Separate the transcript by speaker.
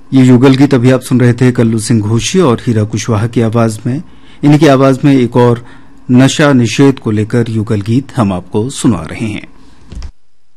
Speaker 1: ये युगल गीत अभी आप सुन रहे थे कल्लू सिंह घोषी और हीरा कुशवाहा की आवाज में। इनकी आवाज में एक और नशा निषेध को लेकर युगल गीत हम आपको सुना रहे हैं।